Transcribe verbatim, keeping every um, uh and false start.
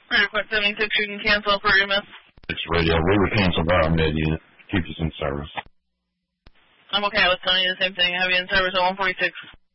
Request seventy-six, you can cancel for your miss. It's radio. We were canceled by our med unit. Keep us in service. I'm okay. I was telling you the same thing. I have you in service at one forty-six.